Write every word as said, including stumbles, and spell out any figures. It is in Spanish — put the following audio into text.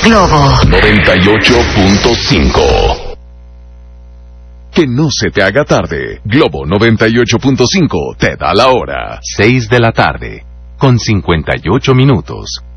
Globo noventa y ocho punto cinco. Que no se te haga tarde. Globo noventa y ocho punto cinco te da la hora. seis de la tarde, con cincuenta y ocho minutos.